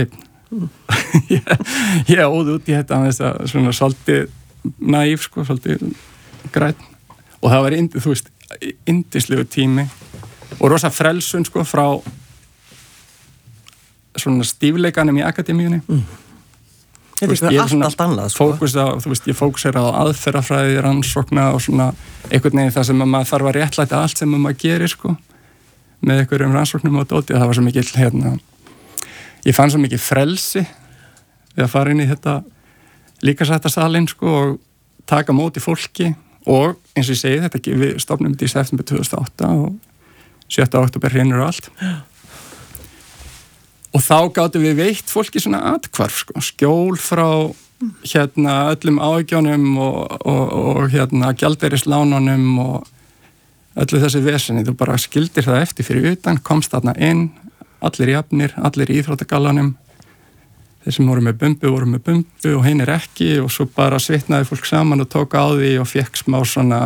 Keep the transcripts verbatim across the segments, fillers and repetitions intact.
mm. ég, ég óð út í þetta að þess að svona svolítið naív sko, svolítið græn og það var, indi, þú veist, indislegu tími og rosa frelsun sko frá svona stífleikanum í akademíunni mm. Þetta er allt, allt annað sko. Fókus á, þú veist, ég fókusera á aðferðafræði, rannsókna og svona einhvern veginn það sem maður þarf að réttlæta allt sem maður gerir sko með einhverjum rannsóknum og dóti og það var svo mikið hérna, ég fann svo mikið frelsi við að fara inn í þetta líkamsræktarsalinn sko og taka móti fólki og eins og ég segi þetta, við stofnum þetta í september tvö þúsund og átta og sjötta október hrinur og allt og þá gátum við veitt fólki svona athvarf sko, skjól frá hérna öllum áhyggjunum og, og, og hérna gjaldeyrislánunum og öllu þessi vesenni, þú bara skildir það eftir fyrir utan, komst þarna inn allir jafnir, allir í íþróttagallanum þeir sem voru með bumbu voru með bumbu og hinn er ekki og svo bara svitnaði fólk saman og tók á því og fekk smá svona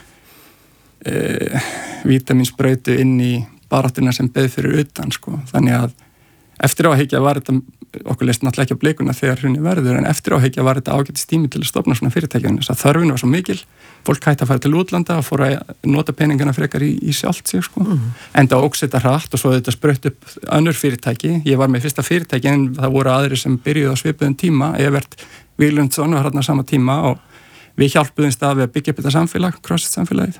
e, vítamínsbrautu inn í baráttuna sem beið fyrir utan sko, þannig að eftir áhyggja var þetta, okkur leist náttúrulega ekki á blikuna þegar hrunið verður, en eftir áhyggja var þetta ágætis tími til að stofna svona fyrirtækjum þess að þörfin var svo mikil, fólk hætti að fara til útlanda og fór að nota peningana frekar í, í sjálft sig sko, mm. enda óks þetta hratt og svo þetta sprött upp önnur fyrirtæki, ég var með fyrsta fyrirtæki en það voru aðri sem byrjuði á svipuðum tíma, Evert Víglundsson var hérna á sama tíma og við hjálpuðumst að við að byggja upp þetta samfélag, CrossFit samfélagið,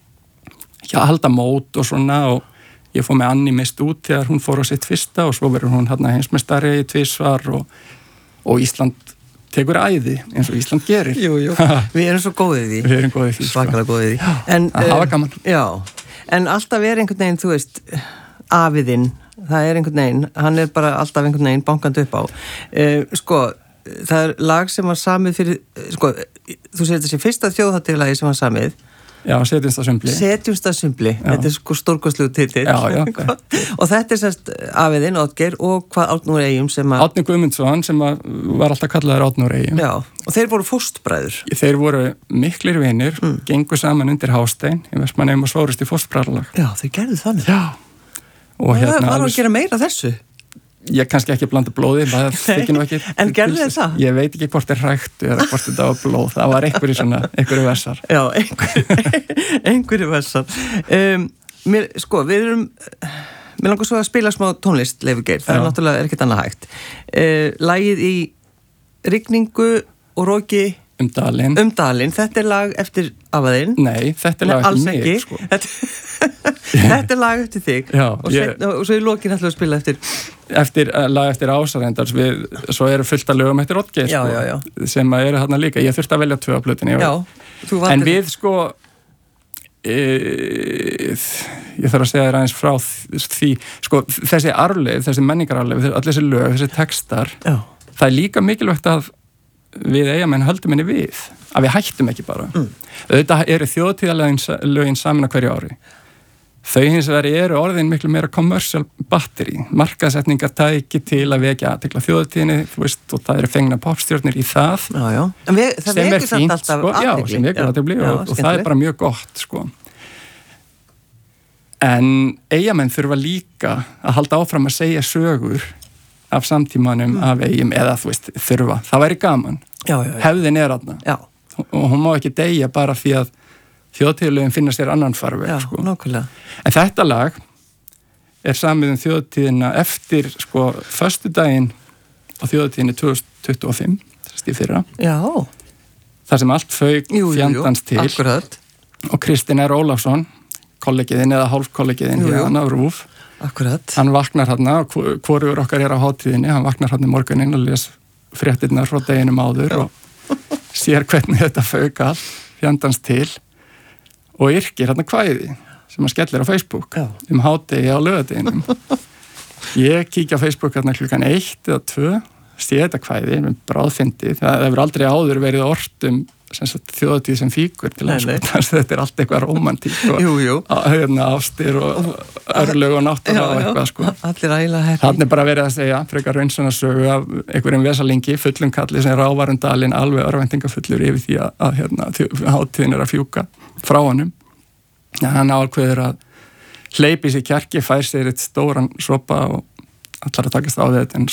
ekki að halda mót og svona og ég fór með Anni mist út þegar hún fór á sitt fyrsta og svo verður hún hérna heimsmeistari tvisvar og, og Ísland tekur æði eins og Ísland gerir. Jú, jú, við erum svo góðið því. Við erum góðið því. Svakalega góðið því. En, það hafa gaman. Já, en alltaf er einhvern veginn, þú veist, afiðinn, það er einhvern veginn, hann er bara alltaf einhvern veginn bankandi upp á. Uh, sko, það er lag sem var samið fyrir, sko, þú segir þessi fyrsta þjóðhátíðlagi sem var samið, Já, setjumst að sumbli. Setjumst að sumbli, þetta er sko stórkostlegu titill. Já, já. Og þetta er sérst afiðinn, Oddgeir, og hvað Árni úr Eyjum sem að... Árni Guðmundsson sem að var alltaf kallaður Árni úr Eyjum. Já, og þeir voru fóstbræður. Þeir voru miklir vinir, mm. gengu saman undir Hástein, í Vestmannaeyjum og svórust í fóstbræðarlag. Já, þeir gerðu þannig. Já. Og hérna... Það var að gera meira þessu. Ég kannski ekki blanda blóði, það þykir nú ekki. En gerðu þið það? Ég veit ekki hvort er hrægt eða hvort þetta var blóð. Það var einhverju svona, einhverju vessar. Já, einhverju, einhverju vessar. Um, mér, sko, við erum, mér langar svo að spila smá tónlist, Leifur Geir. Það er náttúrulega er ekkert annað hægt. Uh, lagið í rigningu og roki um dalinn. Um dalinn, þetta er lag eftir afaðinn. Nei, þetta er lag eftir mig, ekki. Sko. Þetta, þetta er lag eftir þig. Já, og, ég... set, og svo í lokin ætlum við að spila eftir... Eftir, lag eftir Ásarendars, við, svo eru fullt að lögum eftir Oddgeir, sko, já, já, já. sem eru þarna líka. Ég þurfti að velja tvö á plötunni. Já, þú valdir. En við, sko, e, ég þarf að segja þér aðeins frá því, sko, þessi arfleif, þessi menningararfleif, allir þessi lög, þessi textar, já. Það er líka mikilvægt að við Eyjamenn höldum henni við, að við hættum ekki bara. Mm. Auðvitað eru þjóðtíðalögin saman á hverju ári. Þau hins vegar eru orðin miklu meira commercial battery, markaðsetningartæki til að vekja athygli á þjóðtíðinni, þú veist, og það eru fengna popstjörnir í það. Já, já. En við, það vekur samt alltaf sko, athygli. Já, sem vekur athygli og, og það er bara mjög gott, sko. En Eyjamenn þurfa líka að halda áfram að segja sögur af samtímanum mm. af Eyjum, eða þú veist, þurfa. Það væri gaman. Já, já, já. Hefðin er þarna. Já. Og hún má ekki deyja bara því að þjóðtíðalögin finna sér annan farveg. Já, sko. nákvæmlega. En þetta lag er samið um þjóðtíðina eftir, sko, föstudaginn á þjóðtíðinni tvö þúsund tuttugu og fimm, þess í fyrra. Já. Það sem allt fauk fjandans til. Akkurat. Og Kristinn R. Ólafsson, kollegiðinn eða hálfkollegiðinn hérna á Rúf. Akkurat. Hann vaknar hérna, hvorugur okkar er á hátíðinni, hann vaknar hérna í morguninn og les fréttirnar frá deginum áður Já. Og sér hvernig þetta fauk allt fjandans til. Og yrkir hérna kvæði sem hann skellir á Facebook Já. Um hádegi á laugardeginum. Ég kíkja á Facebook hérna klukkan eitt eða tvö, sé þetta kvæði, með bráðfyndið, það hefur aldrei áður verið ort um þjóðatíð sem fíkur til að sko, þetta er allt eitthvað rómantík og jú, jú. Hérna, ástir og örlög og náttúra og eitthvað sko. Allir ægilega herri. Þannig bara verið að segja, frekar raunsannarsögu af einhverjum vesalingi, fullum kalli sem rávar um dalinn, alveg örvæntingafullur yfir því að, að hérna, hátíðin er að fjúka frá honum. Ja, hann ákveður að hleypi sér kjarki, fær sér eitt stóran sopa og allar að takast á þetta en